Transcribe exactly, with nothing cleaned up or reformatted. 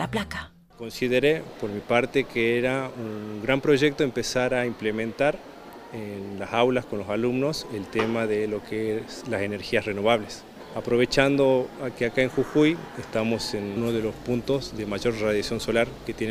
la placa. Consideré por mi parte que era un gran proyecto empezar a implementar en las aulas con los alumnos el tema de lo que es las energías renovables. Aprovechando que acá en Jujuy estamos en uno de los puntos de mayor radiación solar que tiene